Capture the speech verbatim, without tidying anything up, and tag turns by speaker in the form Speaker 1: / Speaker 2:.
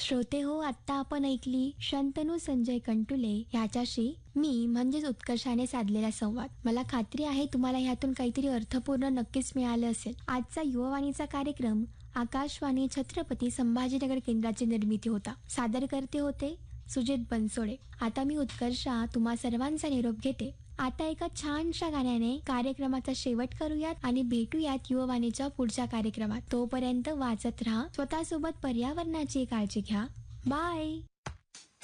Speaker 1: श्रोते हो, आता आपण ऐकली शंतनू संजय कंटुले याच्याशी मी म्हणजेच उत्कर्षाने साधलेला संवाद. मला खात्री आहे तुम्हाला ह्यातून काहीतरी अर्थपूर्ण नक्कीच मिळालं असेल. आजचा युवावाणीचा कार्यक्रम आकाशवाणी छत्रपती संभाजीनगर केंद्राची निर्मिती होता. सादर करते होते सुजित बनसोडे. आता मी उत्कर्षा तुम्हा सर्वांचा निरोप घेते. आता एका छानशा गाण्याने कार्यक्रमाचा शेवट करूयात आणि भेटूयात युववाणीच्या पुढच्या कार्यक्रमात. तोपर्यंत वाचत राहा, स्वतःसोबत पर्यावरणाची काळजी घ्या. बाय.